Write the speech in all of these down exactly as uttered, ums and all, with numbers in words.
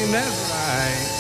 That's right.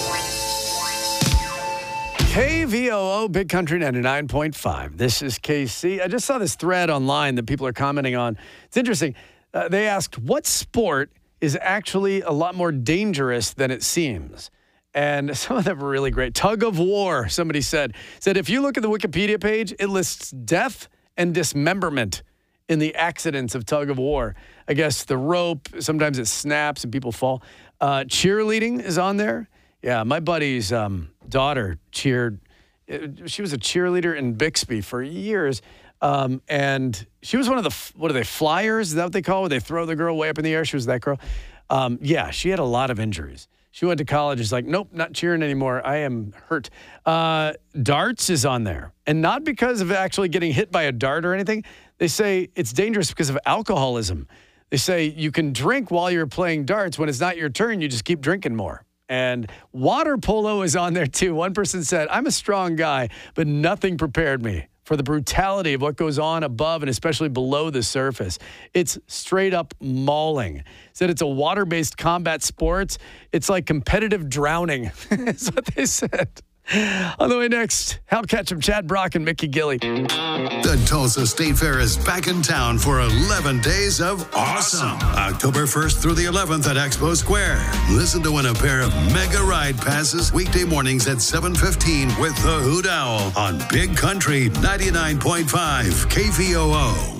K V O O, Big Country ninety-nine point five. This is K C. I just saw this thread online that people are commenting on. It's interesting. Uh, they asked, what sport is actually a lot more dangerous than it seems? And some of them were really great. Tug of war, somebody said. Said if you look at the Wikipedia page, it lists death and dismemberment in the accidents of tug of war. I guess the rope, sometimes it snaps and people fall. Uh, cheerleading is on there. Yeah, my buddy's um, daughter cheered. She was a cheerleader in Bixby for years. Um, and she was one of the, what are they, flyers? Is that what they call it? They throw the girl way up in the air. She was that girl. Um, yeah, she had a lot of injuries. She went to college. She's like, nope, not cheering anymore. I am hurt. Uh, darts is on there. And not because of actually getting hit by a dart or anything. They say it's dangerous because of alcoholism. They say you can drink while you're playing darts. When it's not your turn, you just keep drinking more. And water polo is on there too. One person said, I'm a strong guy, but nothing prepared me for the brutality of what goes on above and especially below the surface. It's straight up mauling. Said it's a water-based combat sport. It's like competitive drowning. That's what they said. On the way next, Hal Ketchum, Chad Brock, and Mickey Gilly. The Tulsa State Fair is back in town for eleven days of awesome. October first through the eleventh at Expo Square. Listen to win a pair of mega ride passes weekday mornings at seven fifteen with the Hoot Owl on Big Country ninety-nine point five K V O O.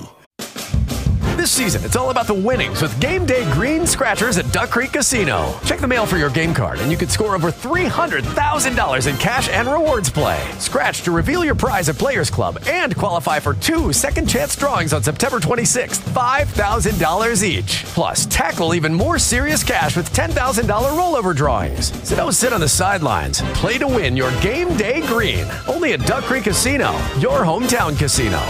This season, it's all about the winnings with Game Day Green Scratchers at Duck Creek Casino. Check the mail for your game card, and you could score over three hundred thousand dollars in cash and rewards play. Scratch to reveal your prize at Players Club and qualify for two second chance drawings on September twenty-sixth, five thousand dollars each. Plus, tackle even more serious cash with ten thousand dollars rollover drawings. So don't sit on the sidelines. Play to win your Game Day Green. Only at Duck Creek Casino, your hometown casino.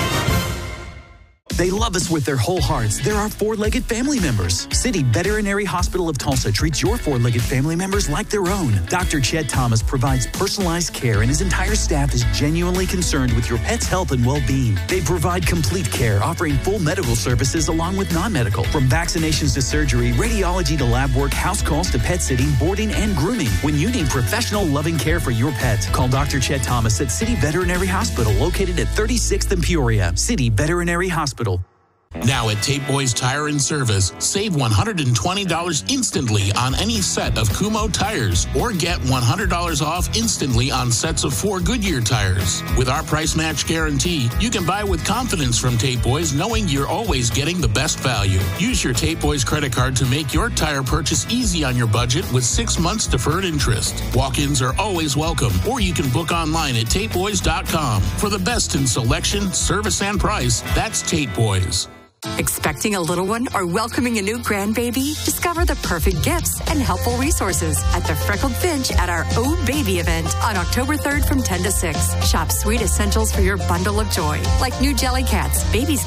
They love us with their whole hearts. They're our four-legged family members. City Veterinary Hospital of Tulsa treats your four-legged family members like their own. Doctor Chet Thomas provides personalized care, and his entire staff is genuinely concerned with your pet's health and well-being. They provide complete care, offering full medical services along with non-medical. From vaccinations to surgery, radiology to lab work, house calls to pet sitting, boarding, and grooming. When you need professional, loving care for your pet, call Doctor Chet Thomas at City Veterinary Hospital, located at thirty-sixth and Peoria. City Veterinary Hospital. Now at Tape Boys Tire and Service, save one hundred twenty dollars instantly on any set of Kumho tires, or get one hundred dollars off instantly on sets of four Goodyear tires. With our price match guarantee, you can buy with confidence from Tape Boys, knowing you're always getting the best value. Use your Tape Boys credit card to make your tire purchase easy on your budget with six months deferred interest. Walk-ins are always welcome, or you can book online at tape boys dot com. For the best in selection, service, and price, that's Tape Boys. Expecting a little one or welcoming a new grandbaby? Discover the perfect gifts and helpful resources at the Freckled Finch at our Oh Baby event on October third from ten to six. Shop sweet essentials for your bundle of joy, like new jelly cats, baby's